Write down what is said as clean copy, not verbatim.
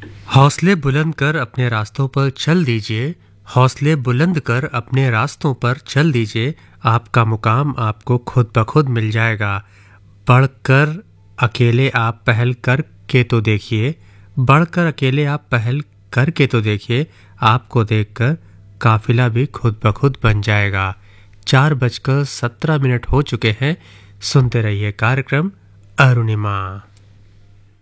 हौसले बुलंद कर अपने रास्तों पर चल दीजिए, हौसले बुलंद कर अपने रास्तों पर चल दीजिए, आपका मुकाम आपको खुद ब खुद मिल जाएगा। बढ़कर अकेले आप पहल करके तो देखिए, बढ़कर अकेले आप पहल करके तो देखिए, आपको देखकर काफिला भी खुद ब खुद बन जाएगा। 4:17 हो चुके हैं। सुनते रहिए कार्यक्रम अरुणिमा।